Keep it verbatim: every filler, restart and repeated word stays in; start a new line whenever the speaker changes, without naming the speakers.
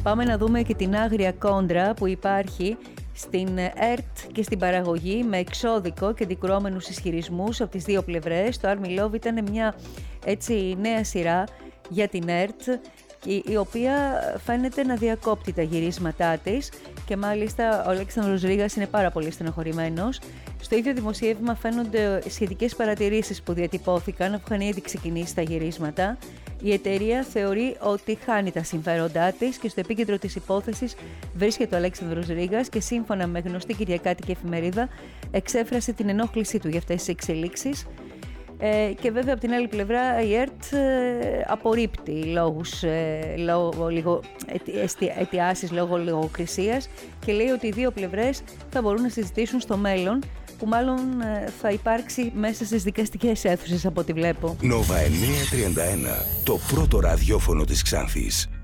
πάμε να δούμε και την άγρια κόντρα που υπάρχει στην ΕΡΤ και στην παραγωγή, με εξώδικο και αντικρουόμενους ισχυρισμούς από τις δύο πλευρές. Το Army Love ήταν μια έτσι νέα σειρά για την ΕΡΤ, η οποία φαίνεται να διακόπτει τα γυρίσματά της, και μάλιστα ο Αλέξανδρος Ρήγας είναι πάρα πολύ στενοχωρημένος. Στο ίδιο δημοσίευμα φαίνονται σχετικές παρατηρήσεις που διατυπώθηκαν αφού είχαν ήδη ξεκινήσει τα γυρίσματα. Η εταιρεία θεωρεί ότι χάνει τα συμφέροντά της και στο επίκεντρο της υπόθεσης βρίσκεται ο Αλέξανδρος Ρήγας, και σύμφωνα με γνωστή κυριακάτικη εφημερίδα εξέφρασε την ενόχλησή του για αυτές τις εξελίξεις. Ε, και βέβαια από την άλλη πλευρά η ΕΡΤ ε, απορρίπτει λόγους, ε, λόγω, λίγο, αιτι, αιτιάσεις λόγω λογοκρισίας, και λέει ότι οι δύο πλευρές θα μπορούν να συζητήσουν στο μέλλον, που μάλλον ε, θα υπάρξει μέσα στις δικαστικές αίθουσες από ό,τι βλέπω.
Nova εννιακόσια τριάντα ένα, το πρώτο ραδιόφωνο της Ξάνθης.